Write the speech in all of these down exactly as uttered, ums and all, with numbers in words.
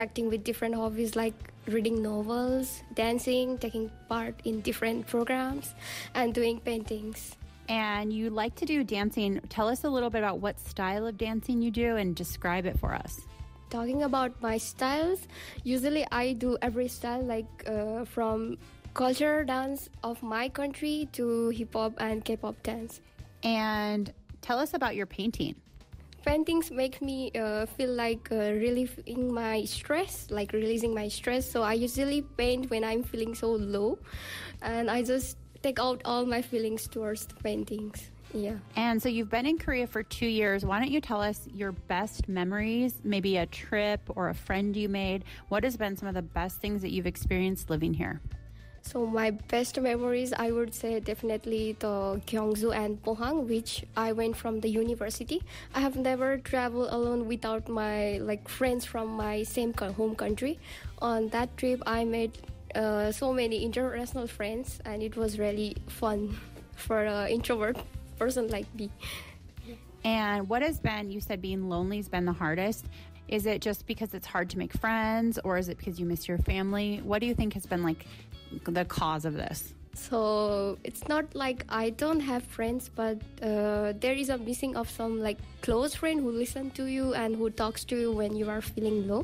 acting with different hobbies like reading novels, dancing, taking part in different programs, and doing paintings. And you like to do dancing. Tell us a little bit about what style of dancing you do and describe it for us. Talking about my styles, usually I do every style, like uh, from culture dance of my country to hip-hop and K-pop dance. And tell us about your painting. Paintings make me uh, feel like uh, relieving my stress, like releasing my stress. So I usually paint when I'm feeling so low, and I just take out all my feelings towards the paintings. Yeah. And so you've been in Korea for two years. Why don't you tell us your best memories, maybe a trip or a friend you made? What has been some of the best things that you've experienced living here? So my best memories, I would say definitely the Gyeongju and Pohang, which I went from the university. I have never traveled alone without my like friends from my same home country. On that trip, I made uh, so many international friends, and it was really fun for an introvert person like me. And what has been, you said being lonely has been the hardest. Is it just because it's hard to make friends, or is it because you miss your family? What do you think has been like the cause of this? So it's not like I don't have friends, but uh, there is a missing of some like close friend who listen to you and who talks to you when you are feeling low.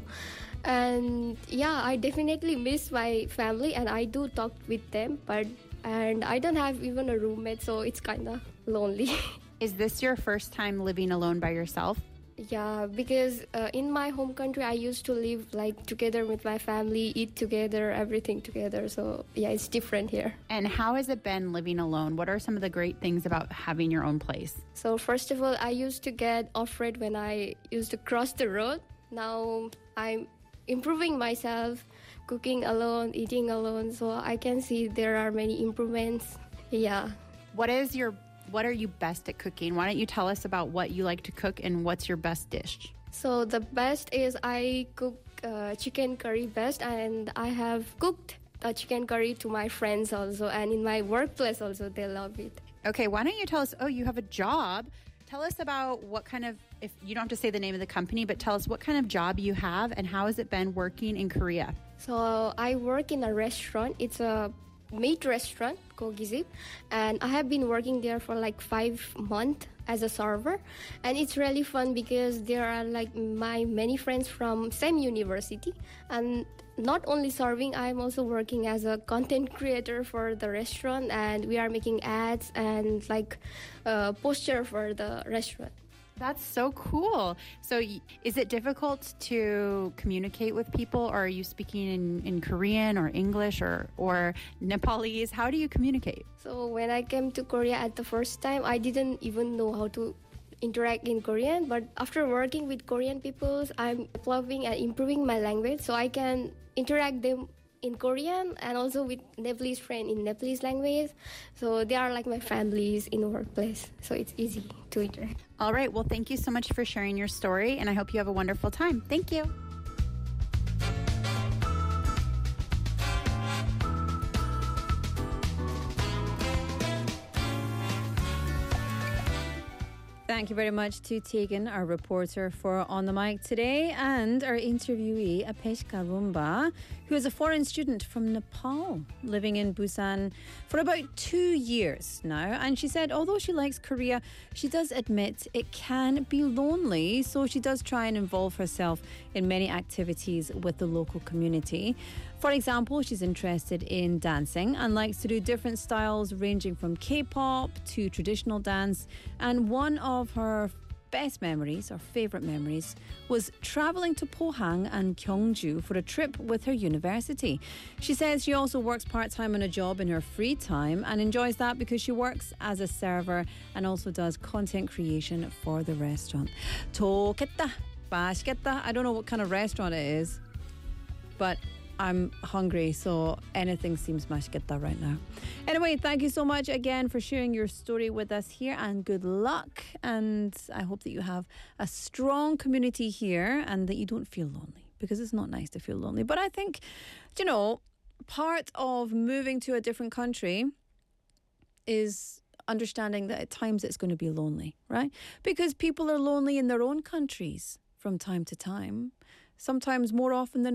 And yeah, I definitely miss my family, and I do talk with them, but and I don't have even a roommate, so it's kind of lonely. Is this your first time living alone by yourself? Yeah, because uh, in my home country, I used to live like together with my family, eat together, everything together. So yeah, it's different here. And how has it been living alone? What are some of the great things about having your own place? So first of all, I used to get afraid when I used to cross the road. Now I'm improving myself, cooking alone, eating alone. So I can see there are many improvements. Yeah. What is your What are you best at cooking? Why don't you tell us about what you like to cook and what's your best dish? So the best is I cook uh, chicken curry best, and I have cooked the chicken curry to my friends also, and in my workplace also, they love it. Okay, why don't you tell us, oh, you have a job. Tell us about what kind of, if you don't have to say the name of the company, but tell us what kind of job you have and how has it been working in Korea? So I work in a restaurant. It's a meat restaurant, Kogizip, and I have been working there for like five months as a server, and it's really fun because there are like my many friends from same university, and not only serving, I'm also working as a content creator for the restaurant, and we are making ads and like uh, poster for the restaurant. That's so cool. So is it difficult to communicate with people, or are you speaking in, in Korean or English or, or Nepalese? How do you communicate? So when I came to Korea at the first time, I didn't even know how to interact in Korean. But after working with Korean people, I'm developing and improving my language so I can interact them in Korean and also with Nepalese friends in Nepalese language. So they are like my families in the workplace. So it's easy to interact. All right. Well, thank you so much for sharing your story, and I hope you have a wonderful time. Thank you. Thank you very much to Tegan, our reporter, for On the Mic today, and our interviewee, Apeshka Rumba, who is a foreign student from Nepal, living in Busan for about two years now. And she said, although she likes Korea, she does admit it can be lonely, so she does try and involve herself in many activities with the local community. For example, she's interested in dancing and likes to do different styles ranging from K-pop to traditional dance. And one of her best memories, or favourite memories, was travelling to Pohang and Gyeongju for a trip with her university. She says she also works part-time on a job in her free time and enjoys that because she works as a server and also does content creation for the restaurant. 좋겠다, 맛있겠다. I don't know what kind of restaurant it is, but I'm hungry, so anything seems 맛있겠다 right now. Anyway, thank you so much again for sharing your story with us here, and good luck. And I hope that you have a strong community here and that you don't feel lonely, because it's not nice to feel lonely. But I think, you know, part of moving to a different country is understanding that at times it's going to be lonely, right? Because people are lonely in their own countries from time to time, sometimes more often than